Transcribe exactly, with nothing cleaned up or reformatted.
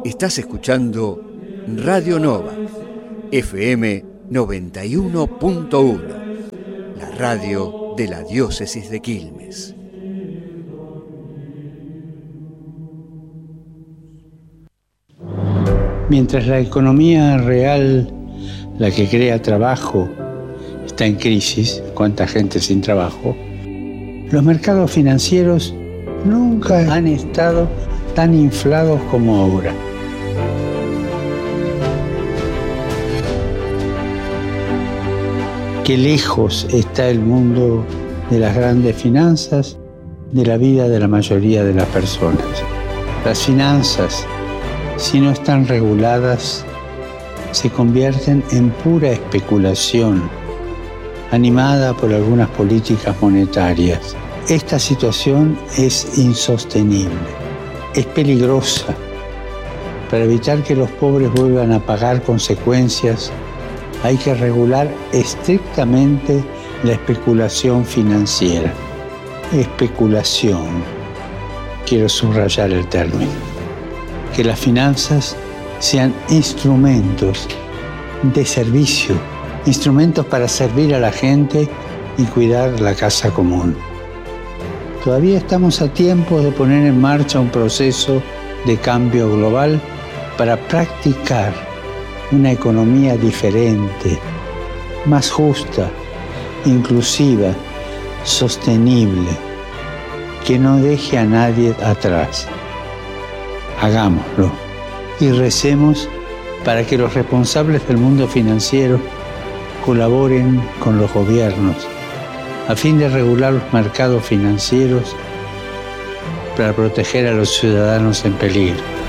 Estás escuchando Radio Nova, F M noventa y uno punto uno, la radio de la diócesis de Quilmes. Mientras la economía real, la que crea trabajo, está en crisis, cuánta gente sin trabajo, los mercados financieros nunca han estado tan inflados como ahora. Qué lejos está el mundo de las grandes finanzas de la vida de la mayoría de las personas. Las finanzas, si no están reguladas, se convierten en pura especulación, animada por algunas políticas monetarias. Esta situación es insostenible, es peligrosa. Para evitar que los pobres vuelvan a pagar consecuencias, hay que regular estrictamente la especulación financiera. Especulación, quiero subrayar el término. Que las finanzas sean instrumentos de servicio, instrumentos para servir a la gente y cuidar la casa común. Todavía estamos a tiempo de poner en marcha un proceso de cambio global para practicar una economía diferente, más justa, inclusiva, sostenible, que no deje a nadie atrás. Hagámoslo y recemos para que los responsables del mundo financiero colaboren con los gobiernos a fin de regular los mercados financieros para proteger a los ciudadanos en peligro.